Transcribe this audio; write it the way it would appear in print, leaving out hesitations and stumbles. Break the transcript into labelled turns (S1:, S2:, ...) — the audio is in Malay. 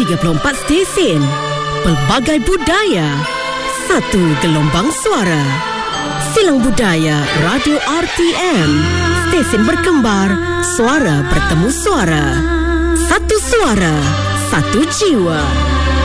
S1: 34 stesen, pelbagai budaya, satu gelombang suara. Silang Budaya Radio RTM, stesen berkembar, suara bertemu suara. Satu suara, satu jiwa.